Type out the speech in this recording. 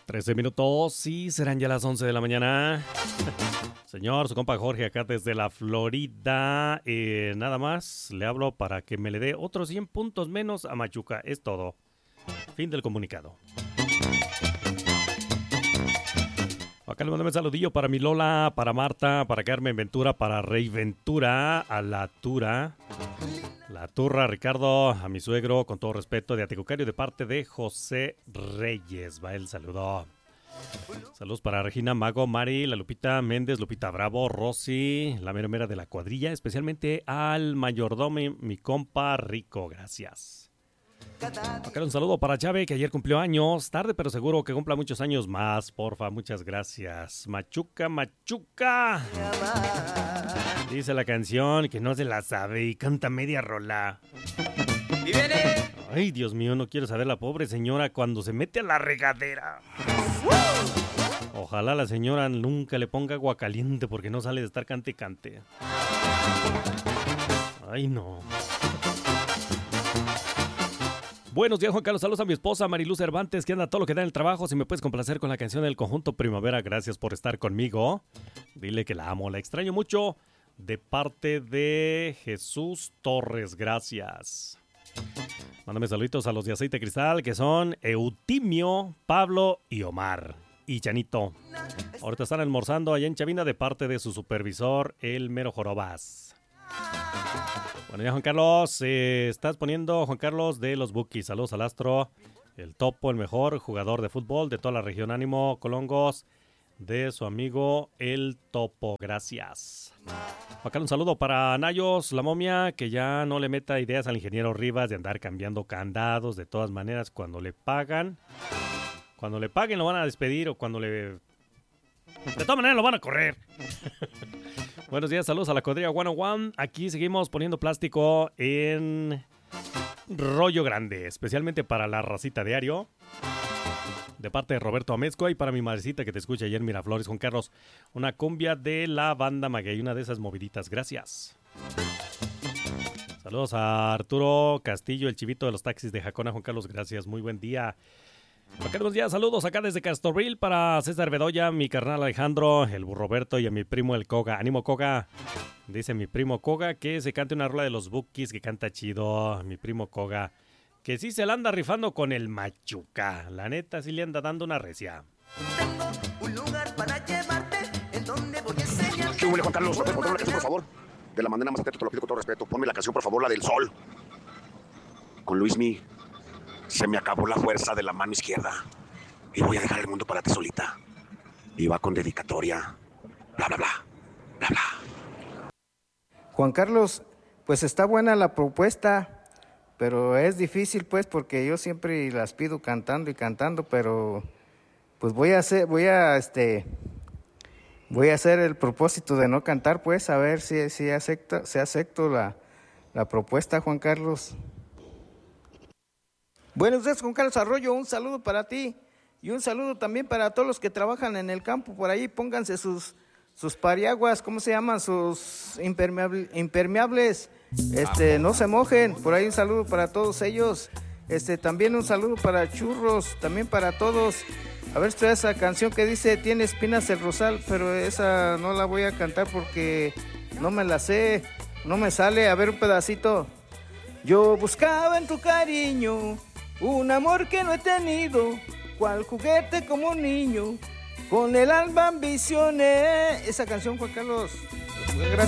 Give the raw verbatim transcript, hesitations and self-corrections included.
trece minutos y serán ya las once de la mañana. Señor, su compa Jorge acá desde la Florida. Eh, nada más le hablo para que me le dé otros cien puntos menos a Machuca. Es todo. Fin del comunicado. Acá le mando un saludillo para mi Lola, para Marta, para Carmen Ventura, para Rey Ventura, a la Tura, la Turra, Ricardo, a mi suegro, con todo respeto, de Atecucario, de parte de José Reyes. Va el saludo. Saludos para Regina, Mago, Mari, la Lupita Méndez, Lupita Bravo, Rosy, la mera mera de la cuadrilla, especialmente al mayordomo, mi compa Rico. Gracias. Acá un saludo para Chave, que ayer cumplió años, tarde pero seguro que cumpla muchos años más, porfa, muchas gracias. Machuca, Machuca. Dice la canción que no se la sabe y canta media rola. Y viene. Ay, Dios mío, no quiero saber la pobre señora cuando se mete a la regadera. Ojalá la señora nunca le ponga agua caliente porque no sale de estar cante y cante. Ay, no. Buenos días, Juan Carlos. Saludos a mi esposa Mariluz Cervantes, que anda todo lo que da en el trabajo. Si me puedes complacer con la canción del conjunto Primavera, gracias por estar conmigo. Dile que la amo, la extraño mucho. De parte de Jesús Torres, gracias. Mándame saluditos a los de Aceite Cristal, que son Eutimio, Pablo y Omar. Y Chanito. Ahorita están almorzando allá en Chavina de parte de su supervisor, el Mero Jorobas. Bueno, ya Juan Carlos, eh, estás poniendo, Juan Carlos, de los Bukis. Saludos al Astro, el Topo, el mejor jugador de fútbol de toda la región. Ánimo, Colongos, de su amigo el Topo. Gracias. Juan Carlos, un saludo para Nayos, la momia, que ya no le meta ideas al ingeniero Rivas de andar cambiando candados. De todas maneras, cuando le pagan, cuando le paguen lo van a despedir o cuando le... De todas maneras lo van a correr. Buenos días, saludos a la cuadrilla ciento uno. Aquí seguimos poniendo plástico en rollo grande, especialmente para la racita diario. De parte de Roberto Amezcua y para mi madrecita que te escucha ayer en Miraflores, Juan Carlos. Una cumbia de la banda Maguey, una de esas moviditas. Gracias. Saludos a Arturo Castillo, el chivito de los taxis de Jacona. Juan Carlos, gracias. Muy buen día. Buenos días, saludos acá desde Castorville para César Bedoya, mi carnal Alejandro, el burro Roberto y a mi primo el Koga. Ánimo, Koga. Dice mi primo Koga que se cante una rola de los Bukis, que canta chido. Mi primo Koga, que sí se la anda rifando con el Machuca. La neta sí le anda dando una recia. Tengo un lugar para llevarte en donde voy a enseñar. ¿Qué huele, Juan Carlos? ¿Me puedes poner la canción, por favor? De la manera más atenta, te lo pido con todo respeto. Ponme la canción, por favor, la del sol. Con Luismi. Se me acabó la fuerza de la mano izquierda y voy a dejar el mundo para ti solita. Y va con dedicatoria. Bla, bla, bla. Bla, bla. Juan Carlos, pues está buena la propuesta, pero es difícil pues porque yo siempre las pido cantando y cantando, pero pues voy a hacer, voy a este voy a hacer el propósito de no cantar, pues, a ver si, si acepta, si acepto la, la propuesta, Juan Carlos. Buenos días, Juan Carlos Arroyo, un saludo para ti y un saludo también para todos los que trabajan en el campo por ahí. Pónganse sus, sus pariaguas, ¿cómo se llaman? Sus impermeable, impermeables, este, no se mojen. Por ahí un saludo para todos ellos. Este, también un saludo para Churros, también para todos. A ver, esta esa canción que dice Tiene espinas el rosal, pero esa no la voy a cantar porque no me la sé, no me sale. A ver un pedacito. Yo buscaba en tu cariño un amor que no he tenido, cual juguete como un niño, con el alma ambicioné. Esa canción, Juan Carlos, gracias.